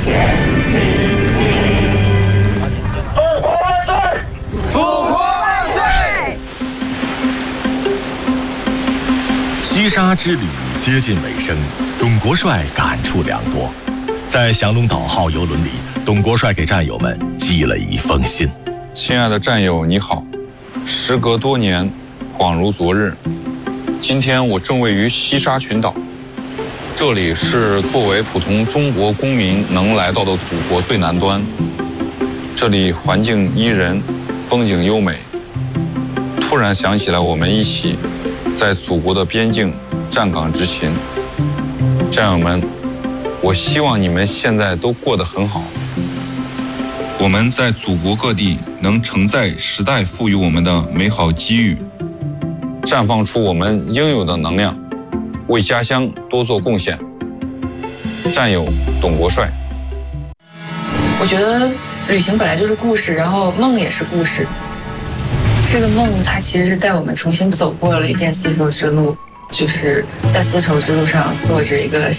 前进行。祖国万岁！祖国万岁！ 西沙之旅接近尾声，董国帅感触良多。在降龙岛号邮轮里，董国帅给战友们寄了一封信。 亲爱的战友，你好，时隔多年，恍如昨日。今天我正位于西沙群岛，这里是作为普通中国公民能来到的祖国最南端。这里环境宜人，风景优美。突然想起来我们一起在祖国的边境站岗执勤。战友们，我希望你们现在都过得很好。我们在祖国各地能承载时代赋予我们的美好机遇，绽放出我们应有的能量，为家乡多做贡献。战友董国帅。 我觉得旅行本来就是故事，然后梦也是故事。这个梦它其实是带我们重新走过了一遍丝绸之路，就是在丝绸之路上做着一个